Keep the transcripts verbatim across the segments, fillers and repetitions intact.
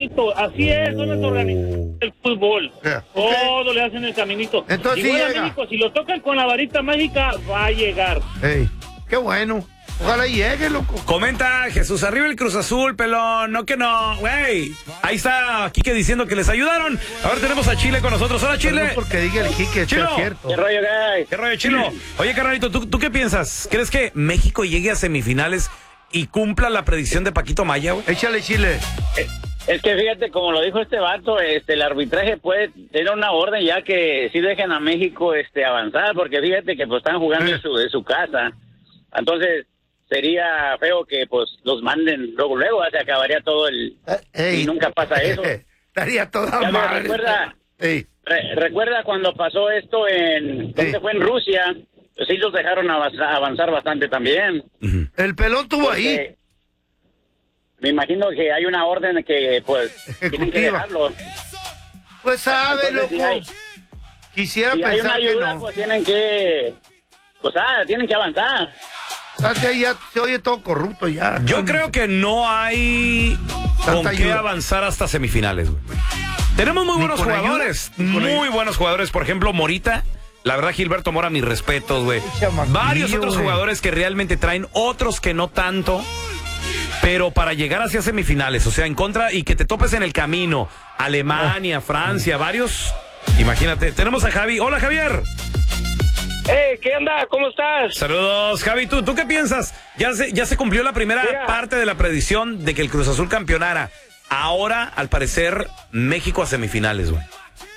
caminito. Así es, son las organizaciones del fútbol. Yeah, okay. Todo le hacen el caminito. Entonces Igual sí a llega. México, si lo tocan con la varita mágica, va a llegar. Ey, qué bueno. Ojalá llegue, loco. Comenta Jesús, arriba el Cruz Azul, pelón, no que no, güey. Ahí está Quique diciendo que les ayudaron. Ahora tenemos a Chile con nosotros. Hola, Chile. No porque diga el Quique, Chilo. es cierto. ¿Qué rollo, guys? ¿Qué rollo, Chilo? Oye, carnalito, ¿tú, ¿tú qué piensas? ¿Crees que México llegue a semifinales y cumpla la predicción de Paquito Maya, güey? Échale, Chile. Es que fíjate, como lo dijo este vato, este, el arbitraje puede tener una orden ya que sí dejen a México este, avanzar, porque fíjate que pues están jugando en su, en su casa. Entonces, sería feo que pues los manden luego, luego, se acabaría todo el... Ey. Y nunca pasa eso. Estaría toda Ya me madre. recuerda, Ey. re- recuerda cuando pasó esto en... ¿Dónde Sí. fue? En Rusia. Pues sí los dejaron avanzar, avanzar bastante también. El pelón estuvo ahí. Porque me imagino que hay una orden que pues tienen que Ejecutiva. dejarlo. Pues sabe, Entonces, loco. si hay- Quisiera Si hay una pensar que ayuda, no. pues tienen que... Pues ah, tienen que avanzar. Sabes que ahí ya se oye todo corrupto ya. Yo creo que no hay con Tanta qué ayuda. avanzar hasta semifinales, güey. Tenemos muy Ni buenos con jugadores, ayuda, ni con muy ayuda. buenos jugadores. Por ejemplo, Morita. La verdad, Gilberto Mora, mis respetos, güey. Chamaquillo, Varios otros güey. jugadores que realmente traen, otros que no tanto. Pero para llegar hacia semifinales, o sea, en contra y que te topes en el camino. Alemania, Francia, varios. Imagínate. Tenemos a Javi. Hola, Javier. Hey, ¿qué onda? ¿Cómo estás? Saludos, Javi. ¿Tú, tú qué piensas? Ya se, ya se cumplió la primera Mira. parte de la predicción de que el Cruz Azul campeonara. Ahora, al parecer, México a semifinales, güey.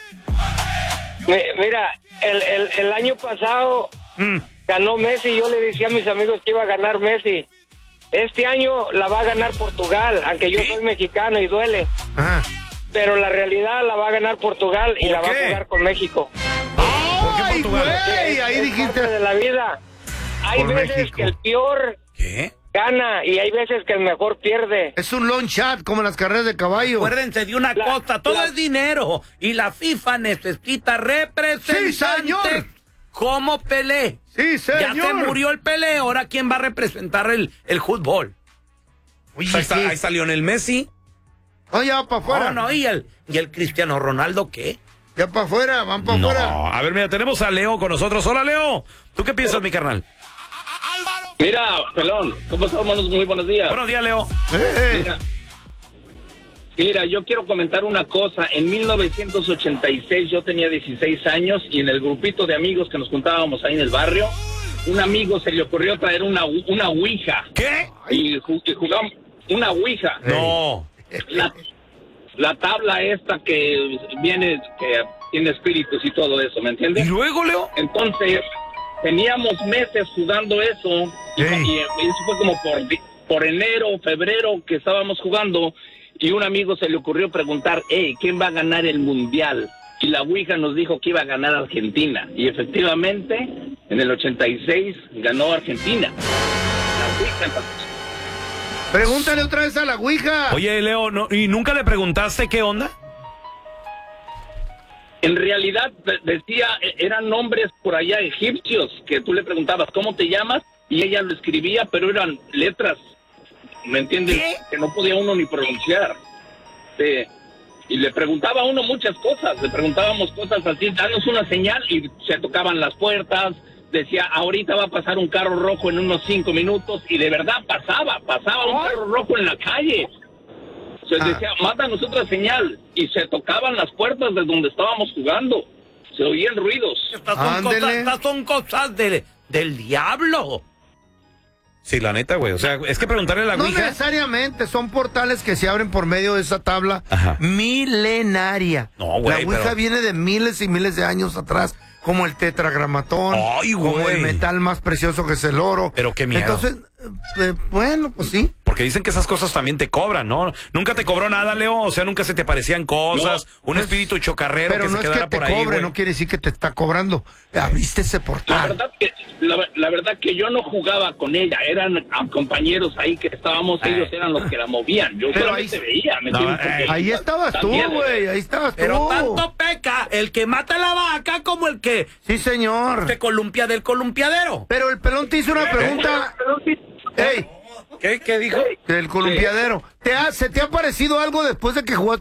Mi- Mira, el, el, el año pasado Mm. ganó Messi. Yo le decía a mis amigos que iba a ganar Messi. Este año la va a ganar Portugal, aunque yo ¿Qué? soy mexicano y duele. Ajá. Pero la realidad la va a ganar Portugal y ¿Por la va qué? a jugar con México. ¿Por qué Ay, Portugal? güey, ahí Es dijiste. parte de la vida. Hay Por veces México. que el peor ¿Qué? gana y hay veces que el mejor pierde. Es un long shot, como en las carreras de caballo. Acuérdense de una La- cosa, todo la- es dinero y la FIFA necesita representantes Sí, señor. como Pelé. Sí, señor. Ya se murió el Pelé, ahora ¿quién va a representar el, el fútbol? Oye, Ahí está, sí. ahí está Lionel Messi. No, ya para afuera. No, no, ¿y el, ¿y el Cristiano Ronaldo qué? Ya para afuera, van para No, afuera. a ver, mira, tenemos a Leo con nosotros. Hola, Leo. ¿Tú qué piensas, mi carnal? Mira, pelón, ¿cómo estamos? Muy buenos días. Buenos días, Leo. Eh, eh. Mira, mira, yo quiero comentar una cosa. En mil novecientos ochenta y seis yo tenía dieciséis años y en el grupito de amigos que nos juntábamos ahí en el barrio, un amigo se le ocurrió traer una, una ouija ¿Qué? y, ju- y jugamos una ouija. No. La, la tabla esta que viene, que tiene espíritus y todo eso, ¿me ¿Y entiendes? luego, Leo? Entonces, teníamos meses jugando eso, y, Ey. y eso fue como por, di- por enero, febrero que estábamos jugando, y un amigo se le ocurrió preguntar, hey, ¿quién va a ganar el Mundial? Y la Ouija nos dijo que iba a ganar Argentina, y efectivamente, en el ochenta y seis ganó Argentina. La Ouija, Pregúntale otra vez a la Ouija. Oye, Leo, ¿no- ¿y nunca le preguntaste qué onda? en realidad de- decía, eh, eran nombres por allá egipcios, que tú le preguntabas, ¿cómo te llamas? Y ella lo escribía, pero eran letras, ¿me entiendes? ¿Qué? Que no podía uno ni pronunciar. Sí. Y le preguntaba a uno muchas cosas, le preguntábamos cosas así, danos una señal, y se tocaban las puertas, decía, ahorita va a pasar un carro rojo en unos cinco minutos, y de verdad pasaba, pasaba un carro rojo en la calle. Se Ah. decía, mándanos otra señal, y se tocaban las puertas de donde estábamos jugando, se oían ruidos. Estas son Ándele. cosas, estas son cosas de- del diablo. Sí, la neta, güey. O sea, es que preguntarle a la No Ouija. necesariamente, son portales que se abren por medio de esa tabla Ajá. milenaria. No, güey, La Ouija pero- viene de miles y miles de años atrás, como el tetragramatón, Ay, como güey. el metal más precioso que es el oro. Pero qué miedo. Entonces, eh, bueno, pues sí. Porque dicen que esas cosas también te cobran, ¿no? Nunca te cobró nada, Leo. O sea, nunca se te parecían cosas. un espíritu chocarrero Pero que no se es quedara que te por ahí, cobre, güey. no quiere decir que te está cobrando. Abriste ese La portal. verdad que la, la verdad que yo no jugaba con ella, eran ah, compañeros ahí que estábamos, Ay. ellos eran los que la movían, yo Pero solamente ahí- veía, ¿me No, entiendes? eh, Porque Ahí estabas tú, también- güey, ahí estabas Pero tú. tanto peca el que mata la vaca como el que Sí, señor. se columpia del columpiadero. Pero el pelón te hizo una pregunta. Ey, ¿Qué, qué dijo? del columpiadero. ¿Te ha, ¿Se te ha parecido algo después de que jugaste